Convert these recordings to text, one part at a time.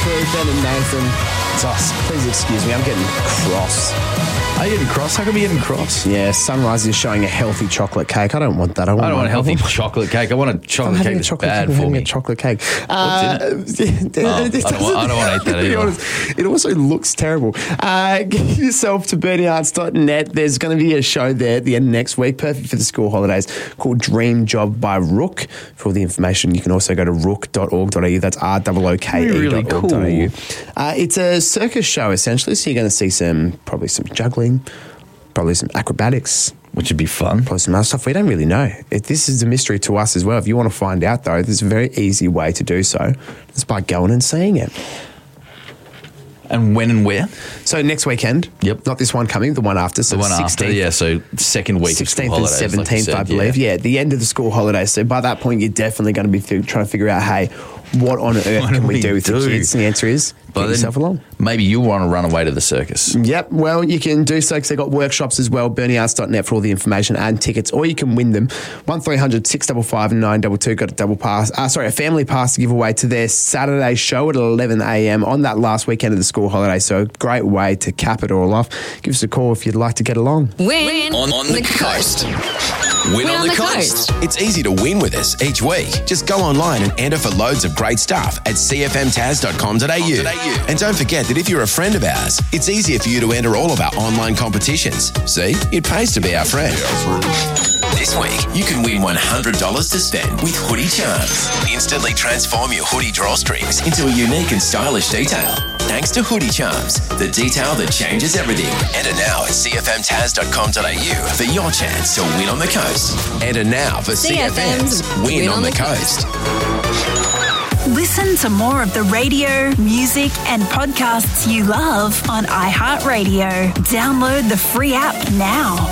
Ben and Nathan. Please excuse me, I'm getting cross. Are you getting cross? How come you're getting cross? Yeah, Sunrise is showing a healthy chocolate cake. I don't want that. I don't want a healthy chocolate cake. I want a chocolate cake that's bad for me. A chocolate cake. What's in it? I don't want to eat that either. Honest, it also looks terrible. Get yourself to BurnieArts.net. There's going to be a show there at the end of next week, perfect for the school holidays, called Dream Job by Rook. For all the information, you can also go to rook.org.au. That's ROOKE.org.au. Really cool. It's a circus show, essentially, so you're going to see probably some juggling, probably some acrobatics. Which would be fun. Probably some other stuff. We don't really know. This is a mystery to us as well. If you want to find out, though, there's a very easy way to do so. It's by going and seeing it. And when and where? So next weekend. Yep. Not this one coming, the one after. So the one 16th, after, yeah. So second week of school holidays. 16th and 17th, like said, I believe. Yeah, the end of the school holidays. So by that point, you're definitely going to be trying to figure out, hey, what on earth can we do with the kids? And the answer is, get yourself along. Maybe you want to run away to the circus. Yep. Well, you can do so because they've got workshops as well. BurnieArts.net for all the information and tickets, or you can win them. 1300 655 and 922 got a double pass. A family pass to give away to their Saturday show at 11 a.m. on that last weekend of the school holiday. So a great way to cap it all off. Give us a call if you'd like to get along. Win on the coast. Win on the coast. It's easy to win with us each week. Just go online and enter for loads of great stuff at cfmtaz.com.au. And don't forget that if you're a friend of ours, it's easier for you to enter all of our online competitions. See, it pays to be our friend. This week, you can win $100 to spend with Hoodie Charms. Instantly transform your hoodie drawstrings into a unique and stylish detail. Thanks to Hoodie Charms, the detail that changes everything. Enter now at cfmtaz.com.au for your chance to win on the coast. Enter now for CFM's Win on the Coast. Listen to more of the radio, music, and podcasts you love on iHeartRadio. Download the free app now.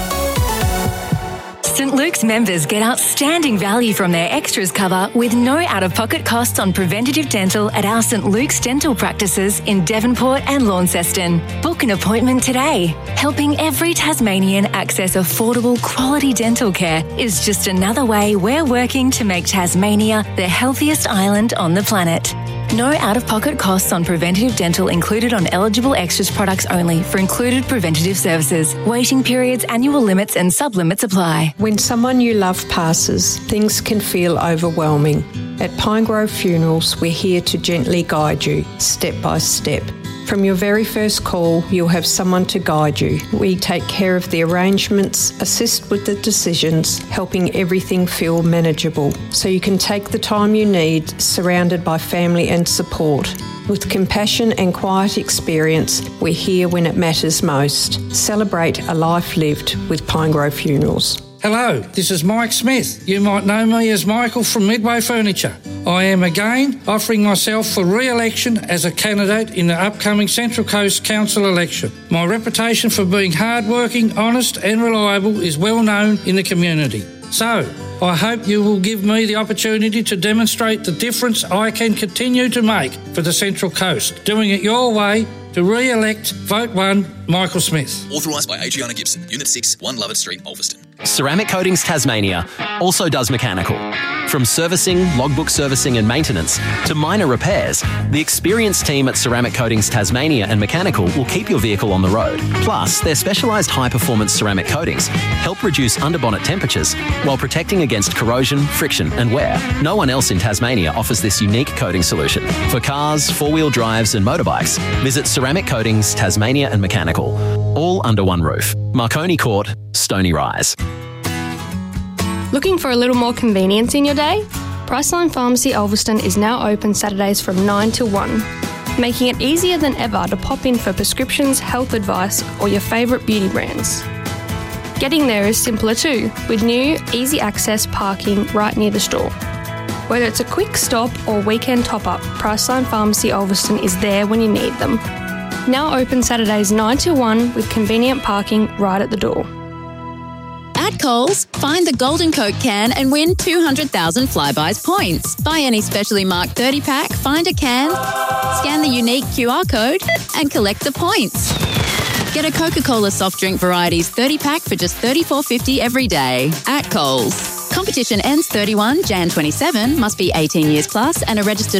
St. Luke's members get outstanding value from their extras cover with no out-of-pocket costs on preventative dental at our St. Luke's dental practices in Devonport and Launceston. Book an appointment today. Helping every Tasmanian access affordable, quality dental care is just another way we're working to make Tasmania the healthiest island on the planet. No out-of-pocket costs on preventative dental included on eligible extras products only for included preventative services. Waiting periods, annual limits and sub-limits apply. When someone you love passes, things can feel overwhelming. At Pinegrove Funerals, we're here to gently guide you, step by step. From your very first call, you'll have someone to guide you. We take care of the arrangements, assist with the decisions, helping everything feel manageable, so you can take the time you need, surrounded by family and support. With compassion and quiet experience, we're here when it matters most. Celebrate a life lived with Pinegrove Funerals. Hello, this is Mike Smith. You might know me as Michael from Midway Furniture. I am again offering myself for re-election as a candidate in the upcoming Central Coast Council election. My reputation for being hard-working, honest and reliable is well known in the community. So, I hope you will give me the opportunity to demonstrate the difference I can continue to make for the Central Coast. Doing it your way to re-elect Vote 1 Michael Smith. Authorised by Adriana Gibson, Unit 6, 1 Lovett Street, Ulverston. Ceramic Coatings Tasmania also does mechanical. From servicing, logbook servicing and maintenance to minor repairs, the experienced team at Ceramic Coatings Tasmania and Mechanical will keep your vehicle on the road. Plus, their specialised high-performance ceramic coatings help reduce underbonnet temperatures while protecting against corrosion, friction and wear. No one else in Tasmania offers this unique coating solution. For cars, four-wheel drives and motorbikes, visit Ceramic Coatings Tasmania and Mechanical. All under one roof. Marconi Court, Stony Rise. Looking for a little more convenience in your day? Priceline Pharmacy Ulverston is now open Saturdays from 9 till 1, making it easier than ever to pop in for prescriptions, health advice or your favourite beauty brands. Getting there is simpler too, with new, easy access parking right near the store. Whether it's a quick stop or weekend top-up, Priceline Pharmacy Ulverston is there when you need them. Now open Saturdays 9 till 1 with convenient parking right at the door. At Coles, find the Golden Coke can and win 200,000 Flybuys points. Buy any specially marked 30-pack, find a can, scan the unique QR code and collect the points. Get a Coca-Cola soft drink varieties 30-pack for just $34.50 every day at Coles. Competition ends 31 Jan 27, must be 18 years plus and a registered